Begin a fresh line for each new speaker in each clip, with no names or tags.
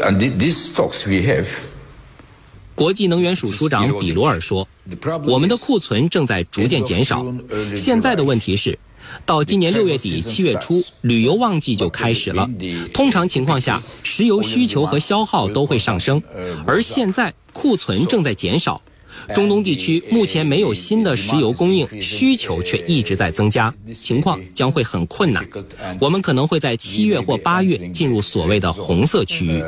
国际能源署署长比罗尔说，我们的库存正在逐渐减少，现在的问题是到今年6月底7月初，旅游旺季就开始了，通常情况下石油需求和消耗都会上升，而现在库存正在减少，中东地区目前没有新的石油供应，需求却一直在增加，情况将会很困难。我们可能会在7月或8月进入所谓的红色区域。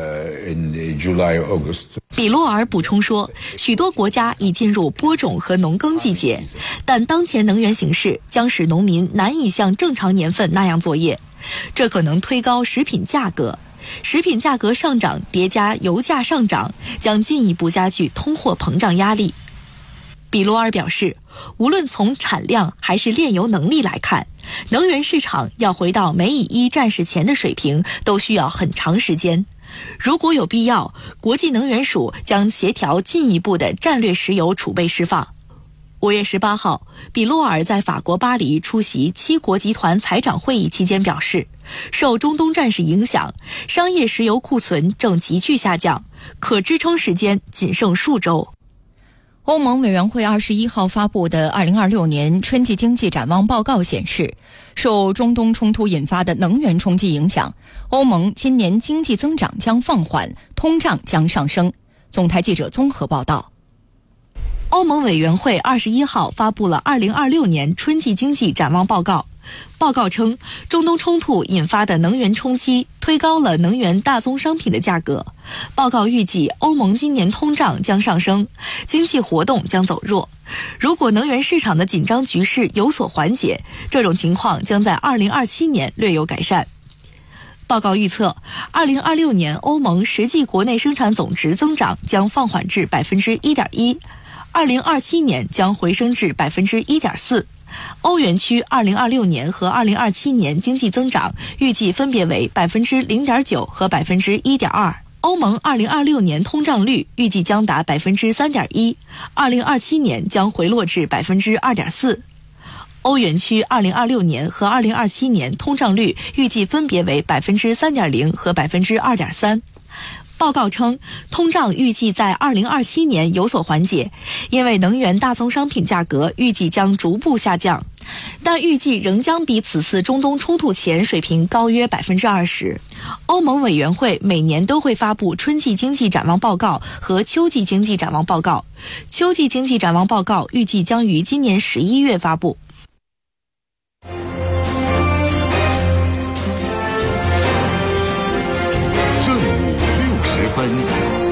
比洛尔补充说，许多国家已进入播种和农耕季节，但当前能源形势将使农民难以像正常年份那样作业，这可能推高食品价格。食品价格上涨叠加油价上涨，将进一步加剧通货膨胀压力。比罗尔表示，无论从产量还是炼油能力来看，能源市场要回到美以1战事前的水平都需要很长时间。如果有必要，国际能源署将协调进一步的战略石油储备释放。5月18号，比洛尔在法国巴黎出席7国集团财长会议期间表示，受中东战事影响，商业石油库存正急剧下降，可支撑时间仅剩数周。
欧盟委员会21号发布的2026年春季经济展望报告显示，受中东冲突引发的能源冲击影响，欧盟今年经济增长将放缓，通胀将上升。总台记者综合报道。
欧盟委员会21号发布了2026年春季经济展望报告。报告称，中东冲突引发的能源冲击推高了能源大宗商品的价格。报告预计，欧盟今年通胀将上升，经济活动将走弱。如果能源市场的紧张局势有所缓解，这种情况将在2027年略有改善。报告预测，2026年欧盟实际国内生产总值增长将放缓至 1.1%，2027年将回升至 1.4%。欧元区2026年和2027年经济增长预计分别为 0.9% 和 1.2%。欧盟2026年通胀率预计将达 3.1%，2027年将回落至 2.4%。欧元区2026年和2027年通胀率预计分别为 3.0% 和 2.3%。报告称，通胀预计在2027年有所缓解，因为能源大宗商品价格预计将逐步下降，但预计仍将比此次中东冲突前水平高约 20%。欧盟委员会每年都会发布春季经济展望报告和秋季经济展望报告，秋季经济展望报告预计将于今年11月发布。
正午60分。